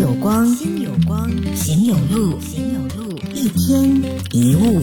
有光，行有路，一天一物。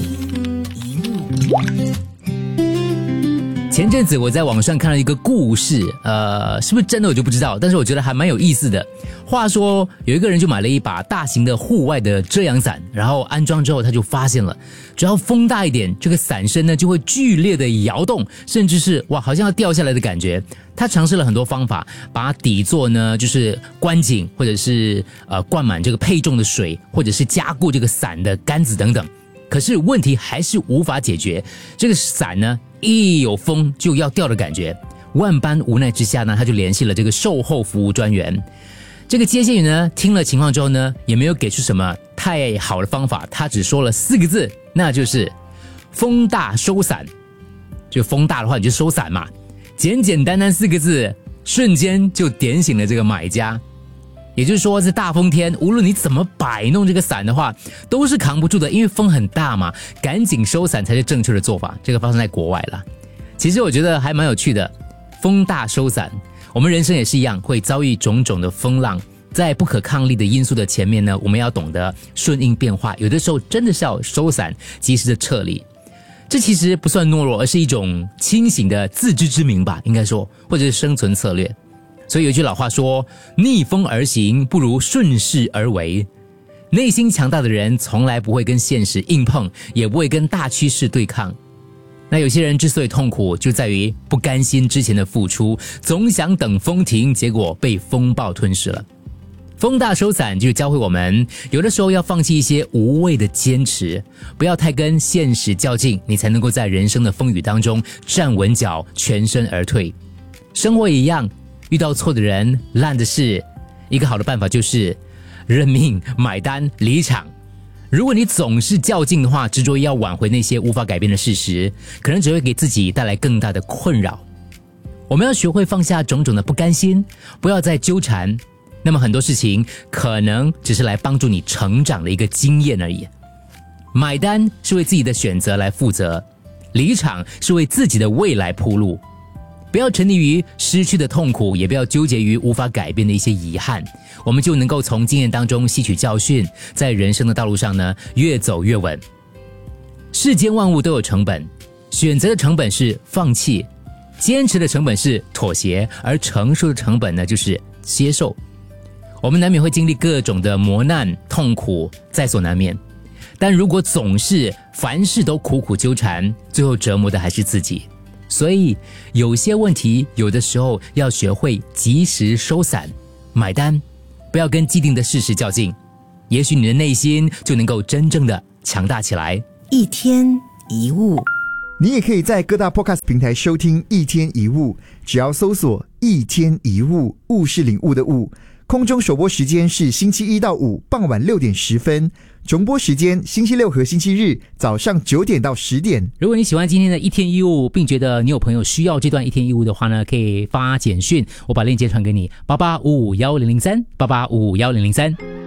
前阵子我在网上看到一个故事，是不是真的我就不知道，但是我觉得还蛮有意思的。话说有一个人就买了一把大型的户外的遮阳伞，然后安装之后他就发现了，只要风大一点，这个伞身呢就会剧烈的摇动，甚至是好像要掉下来的感觉。他尝试了很多方法，把底座呢就是关紧，或者是灌满这个配重的水，或者是加固这个伞的杆子等等。可是问题还是无法解决，这个伞呢一有风就要掉的感觉。万般无奈之下呢，他就联系了这个售后服务专员。这个接线员呢听了情况之后呢，也没有给出什么太好的方法，他只说了4个字，那就是风大收伞。就风大的话你就收伞嘛，简简单单4个字，瞬间就点醒了这个买家。也就是说，在大风天，无论你怎么摆弄这个伞的话，都是扛不住的，因为风很大嘛，赶紧收伞才是正确的做法。这个发生在国外了。其实我觉得还蛮有趣的，风大收伞，我们人生也是一样，会遭遇种种的风浪。在不可抗力的因素的前面呢，我们要懂得顺应变化，有的时候真的是要收伞，及时的撤离。这其实不算懦弱，而是一种清醒的自知之明吧，应该说，或者是生存策略。所以有一句老话说，逆风而行不如顺势而为。内心强大的人从来不会跟现实硬碰，也不会跟大趋势对抗。那有些人之所以痛苦，就在于不甘心之前的付出，总想等风停，结果被风暴吞噬了。风大收伞就教会我们，有的时候要放弃一些无谓的坚持，不要太跟现实较劲，你才能够在人生的风雨当中站稳脚，全身而退。生活也一样，遇到错的人，烂的事，一个好的办法就是认命、买单、离场。如果你总是较劲的话，执着要挽回那些无法改变的事实，可能只会给自己带来更大的困扰。我们要学会放下种种的不甘心，不要再纠缠。那么很多事情可能只是来帮助你成长的一个经验而已。买单是为自己的选择来负责，离场是为自己的未来铺路。不要沉溺于失去的痛苦，也不要纠结于无法改变的一些遗憾，我们就能够从经验当中吸取教训，在人生的道路上呢，越走越稳。世间万物都有成本，选择的成本是放弃，坚持的成本是妥协，而成熟的成本呢，就是接受。我们难免会经历各种的磨难、痛苦，在所难免。但如果总是凡事都苦苦纠缠，最后折磨的还是自己。所以有些问题，有的时候要学会及时收伞，买单，不要跟既定的事实较劲，也许你的内心就能够真正的强大起来。 一天一物， 你也可以在各大 podcast 平台收听一天一物，只要搜索一天一物，物是领悟的物。空中首播时间是星期1到5傍晚6点10分，重播时间星期6和星期日早上9点到10点。 如果你喜欢今天的一天一物，并觉得你有朋友需要这段一天一物的话呢，可以发简讯，我把链接传给你，88551003，88551003。